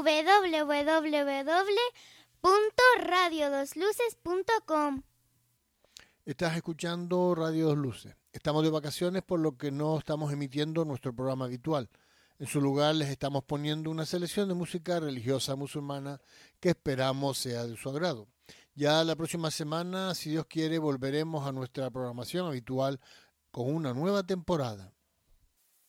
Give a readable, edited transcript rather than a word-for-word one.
www.radiodosluces.com. Estás escuchando Radio Dos Luces. Estamos de vacaciones, por lo que no estamos emitiendo nuestro programa habitual. En su lugar les estamos poniendo una selección de música religiosa musulmana que esperamos sea de su agrado. Ya la próxima semana, si Dios quiere, volveremos a nuestra programación habitual con una nueva temporada.